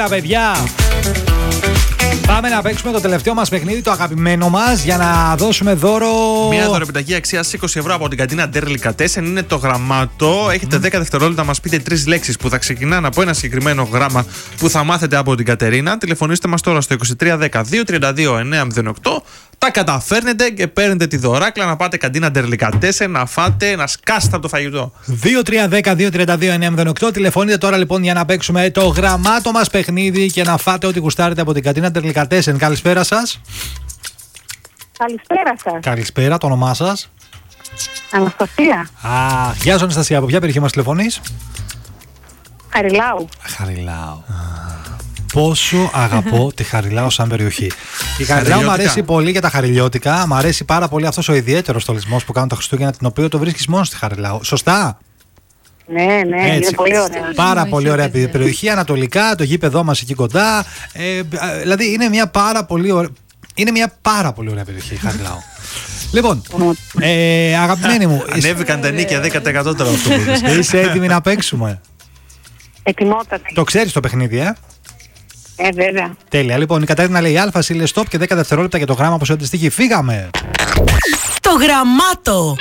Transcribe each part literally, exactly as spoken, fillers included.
Έλα, παιδιά. Πάμε να παίξουμε το τελευταίο μας παιχνίδι, το αγαπημένο μας, για να δώσουμε δώρο. Μια δωρεπιταγή αξίας είκοσι ευρώ από την καντίνα Ντέρλικατέσεν. Είναι το γραμμάτο. Έχετε mm. δέκα δευτερόλεπτα να μας πείτε τρεις λέξεις που θα ξεκινάνε από ένα συγκεκριμένο γράμμα που θα μάθετε από την Κατερίνα. Τηλεφωνήστε μας τώρα στο είκοσι τρία δέκα δύο τριάντα δύο εννιακόσια οκτώ. Τα καταφέρνετε και παίρνετε τη δωράκλα να πάτε καντίνα Ντέρλικατέσεν, να φάτε, να σκάσετε από το φαγητό. δύο τρία δέκα δύο τριάντα δύο εννιακόσια οκτώ. Τηλεφωνείτε τώρα λοιπόν για να παίξουμε το γραμμάτο μας παιχνίδι και να φάτε ό,τι γουστάρετε από την καντίνα Ντέρλικατέσεν. Καλησπέρα σας. Καλησπέρα σας. Καλησπέρα, το όνομά σας? Αναστασία. Α, γεια σου Αναστασία, από ποια περιοχή μας τηλεφωνείς? Χαριλάου. Χαριλάου. Πόσο αγαπώ τη Χαριλάου σαν περιοχή. Η Χαριλάου μου αρέσει πολύ για τα χαριλιώτικα. Μ' αρέσει πάρα πολύ αυτός ο ιδιαίτερος στολισμός που κάνουν τα Χριστούγεννα, την οποία το βρίσκεις μόνο στη Χαριλάου. Σωστά? Ναι, ναι, έτσι, είναι πολύ ωραία. Πάρα πολύ ωραία περιοχή. Ανατολικά, το γήπεδό μας εκεί κοντά. Ε, δηλαδή είναι μια πάρα πολύ ωραία, είναι μια πάρα πολύ ωραία περιοχή η Χαριλάου. Λοιπόν, ε, αγαπημένοι μου. Ανέβηκαν τα νίκια δέκα τοις εκατό τώρα αυτό που είπες. Είσαι έτοιμη να παίξουμε? Ετοιμότατα. Το ξέρεις το παιχνίδι, ε? Ε, βέβαια. Τέλεια. Λοιπόν, η Κατερίνα λέει Α, εσύ λέει stop και δέκα δευτερόλεπτα για το γράμμα που σου αντιστοιχεί. Φύγαμε! Το γραμμάτο.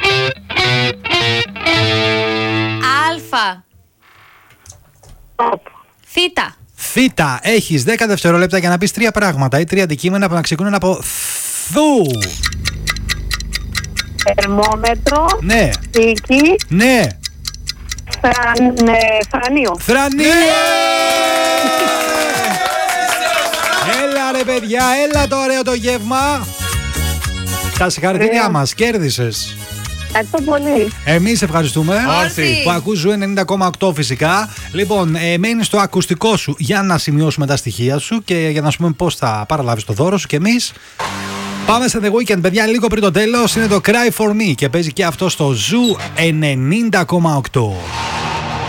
Αλφα. Stop. Θήτα. Θήτα. Έχεις δέκα δευτερόλεπτα για να πεις τρία πράγματα ή τρία αντικείμενα που να ξεκινούν από θου. Θερμόμετρο. Ναι. Θήκη. Ναι. Θραν, ε, θρανίο. Θρανίο! Έλα ρε παιδιά, έλα το ωραίο το γεύμα. Τα συγχαρητήριά μας, κέρδισες. Ευχαριστώ πολύ. Εμείς ευχαριστούμε. Όρθιοι. Που ακούς Ζου ενενήντα κόμμα οκτώ φυσικά. Λοιπόν, ε, μένεις στο ακουστικό σου για να σημειώσουμε τα στοιχεία σου και για να σου πούμε πώς θα παραλάβεις το δώρο σου. Και εμείς πάμε σε The Weeknd, παιδιά, λίγο πριν το τέλος. Είναι το Cry For Me και παίζει και αυτό στο Ζου ενενήντα κόμμα οκτώ.